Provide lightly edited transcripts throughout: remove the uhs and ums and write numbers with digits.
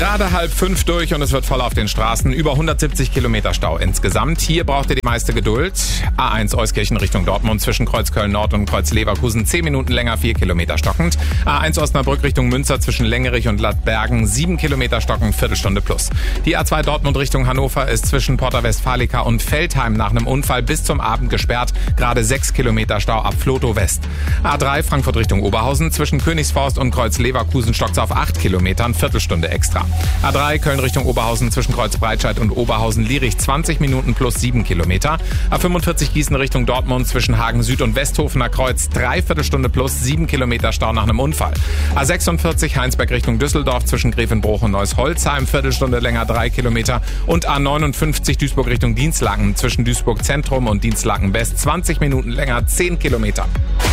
Gerade 4:30 durch und es wird voll auf den Straßen. Über 170 Kilometer Stau insgesamt. Hier braucht ihr die meiste Geduld. A1 Euskirchen Richtung Dortmund zwischen Kreuz Köln-Nord und Kreuz Leverkusen 10 Minuten länger, 4 Kilometer stockend. A1 Osnabrück Richtung Münster zwischen Längerich und Lattbergen 7 Kilometer stockend, Viertelstunde plus. Die A2 Dortmund Richtung Hannover ist zwischen Porta Westfalica und Veltheim nach einem Unfall bis zum Abend gesperrt. Gerade 6 Kilometer Stau ab Flotow West. A3 Frankfurt Richtung Oberhausen zwischen Königsforst und Kreuz Leverkusen stockt's auf 8 Kilometern, Viertelstunde extra. A3 Köln Richtung Oberhausen zwischen Kreuz Breitscheid und Oberhausen-Lierich 20 Minuten plus 7 Kilometer. A45 Gießen Richtung Dortmund zwischen Hagen Süd und Westhofener Kreuz 3/4 Stunde plus 7 Kilometer Stau nach einem Unfall. A46 Heinsberg Richtung Düsseldorf zwischen Grevenbruch und Neuss-Holzheim Viertelstunde länger 3 Kilometer. Und A59 Duisburg Richtung Dienstlaken zwischen Duisburg Zentrum und Dienstlaken West 20 Minuten länger 10 Kilometer.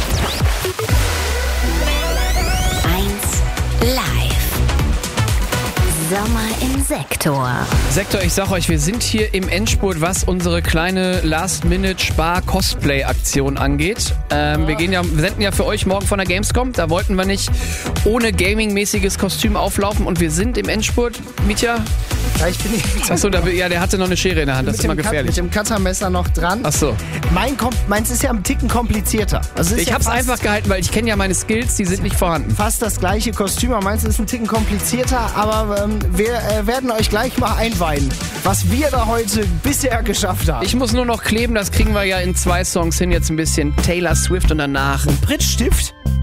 1 Live. Sommer im Sektor. Sektor, ich sag euch, wir sind hier im Endspurt, was unsere kleine Last-Minute-Spar-Cosplay-Aktion angeht. Wir senden ja für euch morgen von der Gamescom. Da wollten wir nicht ohne Gaming-mäßiges Kostüm auflaufen und wir sind im Endspurt. Mietja? Ja, ich bin nicht. Achso, der hatte noch eine Schere in der Hand. Das ist immer gefährlich. Mit dem Cuttermesser noch dran. Achso. Meins ist ja ein Ticken komplizierter. Also Ich hab's einfach gehalten, weil ich kenne ja meine Skills, die sind nicht vorhanden. Fast das gleiche Kostüm, aber meins ist ein Ticken komplizierter, aber wir werden euch gleich mal einweihen, was wir da heute bisher geschafft haben. Ich muss nur noch kleben, das kriegen wir ja in 2 Songs hin, jetzt ein bisschen Taylor Swift und danach Prittstift?